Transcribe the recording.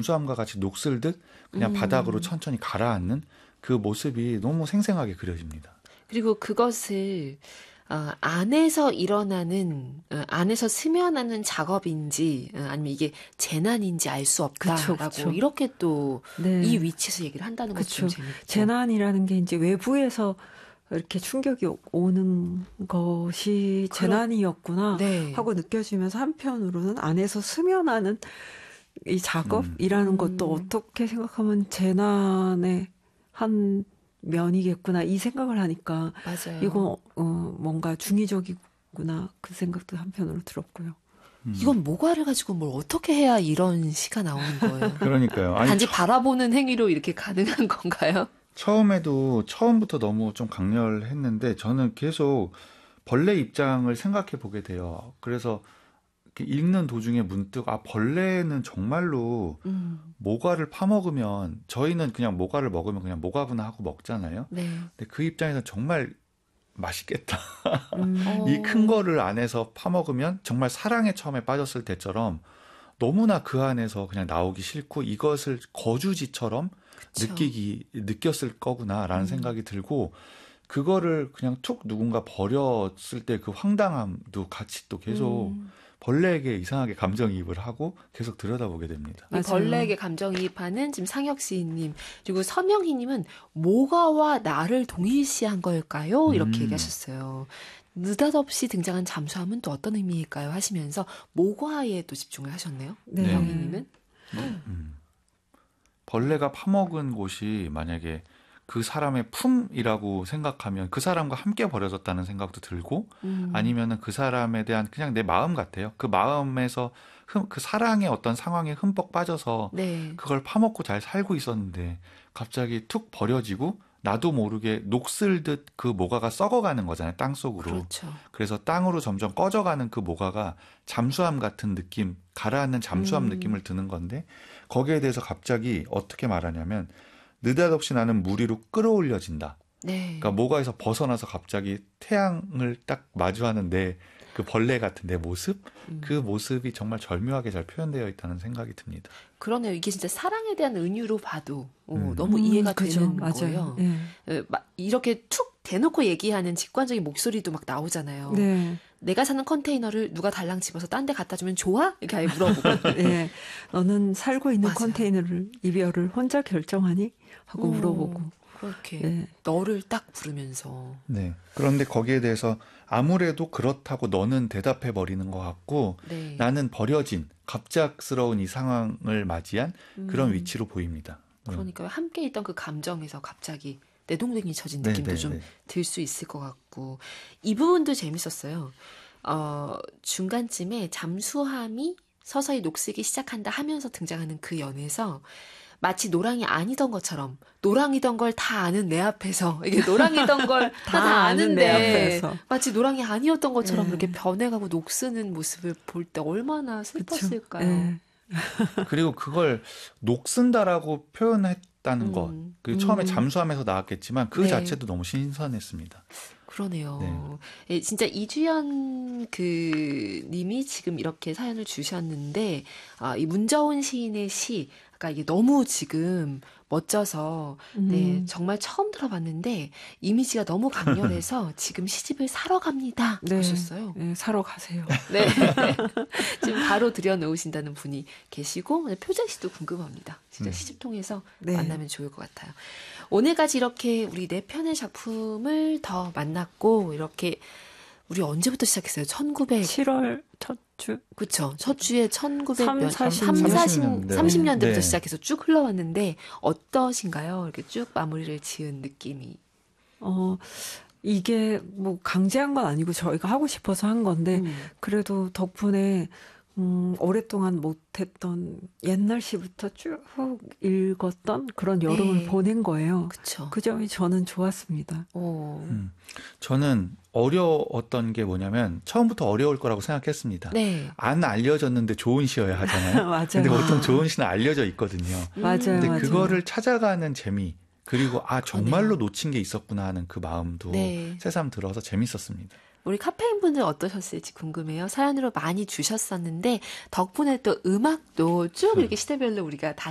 잠수함과 같이 녹슬듯 그냥 바닥으로 천천히 가라앉는 그 모습이 너무 생생하게 그려집니다. 그리고 그것을 안에서 일어나는, 안에서 스며나는 작업인지 아니면 이게 재난인지 알 수 없다라고 그쵸. 이렇게 또 이 위치에서 얘기를 한다는 것도 좀 재밌고. 재난이라는 게 이제 외부에서 이렇게 충격이 오는 것이 재난이었구나 하고 느껴지면서 한편으로는 안에서 스며나는 이 작업이라는 것도 어떻게 생각하면 재난의 한 면이겠구나 이 생각을 하니까 맞아요. 이거 뭔가 중의적이구나 그 생각도 한편으로 들었고요. 이건 모과를 가지고 뭘 어떻게 해야 이런 시가 나오는 거예요? 그러니까요. 아니, 단지 바라보는 행위로 이렇게 가능한 건가요? 처음부터 너무 좀 강렬했는데 저는 계속 벌레 입장을 생각해 보게 돼요. 그래서 이렇게 읽는 도중에 문득 벌레는 정말로 모과를 파먹으면 저희는 그냥 모과를 먹으면 그냥 모과구나 하고 먹잖아요. 네. 근데 그 입장에서 정말 맛있겠다. 이 큰 거를 안에서 파먹으면 정말 사랑에 처음에 빠졌을 때처럼 너무나 그 안에서 그냥 나오기 싫고 이것을 거주지처럼 느꼈을 거구나라는 생각이 들고 그거를 그냥 툭 누군가 버렸을 때 그 황당함도 같이 또 계속 벌레에게 이상하게 감정이입을 하고 계속 들여다보게 됩니다. 이 벌레에게 감정이입하는 지금 상혁 시인님 그리고 서명희님은 모과와 나를 동일시한 걸까요? 이렇게 얘기하셨어요. 느닷없이 등장한 잠수함은 또 어떤 의미일까요? 하시면서 모과에 또 집중을 하셨네요. 네. 형희님은. 벌레가 파먹은 곳이 만약에 그 사람의 품이라고 생각하면 그 사람과 함께 버려졌다는 생각도 들고 아니면은 그 사람에 대한 그냥 내 마음 같아요. 그 마음에서 그 사랑의 어떤 상황에 흠뻑 빠져서 그걸 파먹고 잘 살고 있었는데 갑자기 툭 버려지고 나도 모르게 녹슬듯 그 모과가 썩어가는 거잖아요. 땅속으로. 그렇죠. 그래서 땅으로 점점 꺼져가는 그 모과가 잠수함 같은 느낌, 가라앉는 잠수함 느낌을 드는 건데 거기에 대해서 갑자기 어떻게 말하냐면 느닷없이 나는 물 위로 끌어올려진다. 그러니까 모과에서 벗어나서 갑자기 태양을 딱 마주하는 그 벌레 같은 내 모습? 그 모습이 정말 절묘하게 잘 표현되어 있다는 생각이 듭니다. 그러네요. 이게 진짜 사랑에 대한 은유로 봐도 너무 이해가 되는 거예요. 이렇게 툭 대놓고 얘기하는 직관적인 목소리도 막 나오잖아요. 내가 사는 컨테이너를 누가 달랑 집어서 딴 데 갖다 주면 좋아? 이렇게 아예 물어보고. 너는 살고 있는 컨테이너를 이별을 혼자 결정하니? 하고 물어보고. 그렇게 너를 딱 부르면서. 네. 그런데 거기에 대해서 아무래도 그렇다고 너는 대답해 버리는 것 같고 나는 버려진 갑작스러운 이 상황을 맞이한 그런 위치로 보입니다. 그러니까 함께 있던 그 감정에서 갑자기 내동댕이 쳐진 느낌도 좀 들 수 있을 것 같고 이 부분도 재밌었어요. 중간쯤에 잠수함이 서서히 녹슬기 시작한다 하면서 등장하는 그 연에서 마치 노랑이 아니던 것처럼 노랑이던 걸 다 아는 내 앞에서 이게 노랑이던 걸 다 아는데 내 앞에서. 마치 노랑이 아니었던 것처럼 이렇게 변해가고 녹쓰는 모습을 볼 때 얼마나 슬펐을까요? 그리고 그걸 녹쓴다라고 표현했다는 것. 그 처음에 잠수함에서 나왔겠지만 그 자체도 너무 신선했습니다. 그러네요. 진짜 이주연 님이 지금 이렇게 사연을 주셨는데 이 문저온 시인의 시 이게 너무 지금 멋져서 정말 처음 들어봤는데 이미지가 너무 강렬해서 지금 시집을 사러 갑니다. 하셨어요. 사러 가세요. 지금 바로 들여놓으신다는 분이 계시고 표자시도 궁금합니다. 진짜 시집 통해서 만나면 좋을 것 같아요. 오늘까지 이렇게 우리 4편의 작품을 더 만났고 이렇게 우리 언제부터 시작했어요? 7월 첫 주? 그렇죠. 첫 주에 30년대. 30년대부터 시작해서 쭉 흘러왔는데 어떠신가요? 이렇게 쭉 마무리를 지은 느낌이. 이게 뭐 강제한 건 아니고 저희가 하고 싶어서 한 건데 그래도 덕분에 오랫동안 못했던 옛날 시부터 쭉 읽었던 그런 여름을 보낸 거예요. 그쵸. 그 점이 저는 좋았습니다. 저는 어려웠던 게 뭐냐면 처음부터 어려울 거라고 생각했습니다. 안 알려졌는데 좋은 시여야 하잖아요. 맞아요. 근데 보통 좋은 시는 알려져 있거든요. 맞아요. 근데 그거를 찾아가는 재미 그리고 정말로 놓친 게 있었구나 하는 그 마음도 새삼 들어서 재밌었습니다. 우리 카페인 분들 어떠셨을지 궁금해요. 사연으로 많이 주셨었는데 덕분에 또 음악도 쭉 이렇게 시대별로 우리가 다